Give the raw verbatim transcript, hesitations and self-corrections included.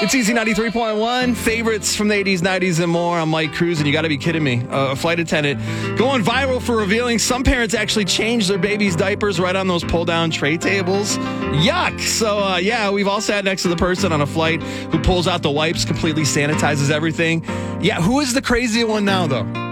It's Easy ninety-three point one. Favorites from the eighties, nineties, and more. I'm Mike Cruz, and you got to be kidding me. Uh, a flight attendant going viral for revealing some parents actually change their baby's diapers right on those pull-down tray tables. Yuck. So, uh, yeah, we've all sat next to the person on a flight who pulls out the wipes, completely sanitizes everything. Yeah, who is the crazy one now, though?